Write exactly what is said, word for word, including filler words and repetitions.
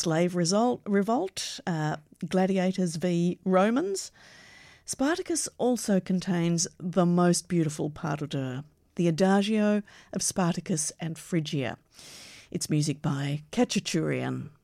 slave result, revolt, uh, gladiators v Romans. Spartacus also contains the most beautiful pas de deux, the Adagio of Spartacus and Phrygia. It's music by Khachaturian.